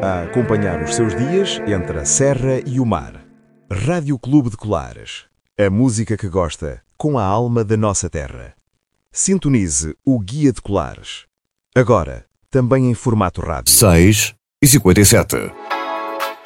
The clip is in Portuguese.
a acompanhar os seus dias entre a serra e o mar. Rádio Clube de Colares. A música que gosta, com a alma da nossa terra. Sintonize o Guia de Colares. Agora, também em formato rádio. 6h57.